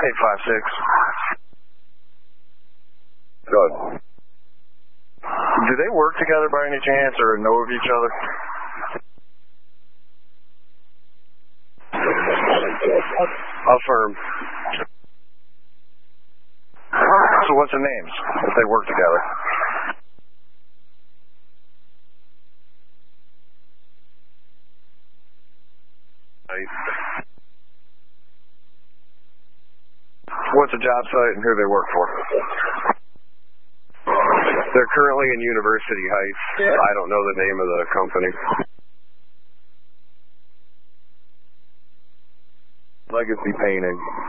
856. Good. Do they work together by any chance or know of each other? Affirm. So what's the names if they work together? What's the job site and who they work for? They're currently in University Heights. I don't know the name of the company. Legacy Painting.